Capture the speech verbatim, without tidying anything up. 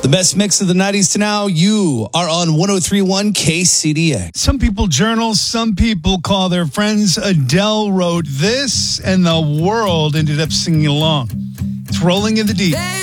The best mix of the nineties to now. You are on one oh three point one K C D A. Some people journal, some people call their friends. Adele wrote this, and the world ended up singing along. It's Rolling in the Deep.